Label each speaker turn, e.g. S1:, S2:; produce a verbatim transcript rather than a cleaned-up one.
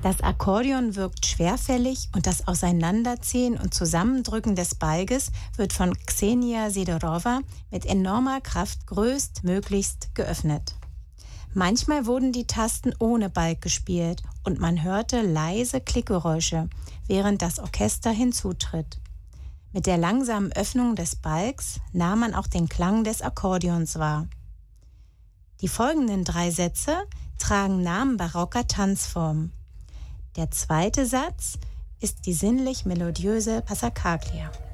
S1: Das Akkordeon wirkt schwerfällig und das Auseinanderziehen und Zusammendrücken des Balges wird von Ksenia Sidorova mit enormer Kraft größtmöglichst geöffnet. Manchmal wurden die Tasten ohne Balg gespielt und man hörte leise Klickgeräusche, während das Orchester hinzutritt. Mit der langsamen Öffnung des Balgs nahm man auch den Klang des Akkordeons wahr. Die folgenden drei Sätze tragen Namen barocker Tanzformen. Der zweite Satz ist die sinnlich melodiöse Passacaglia.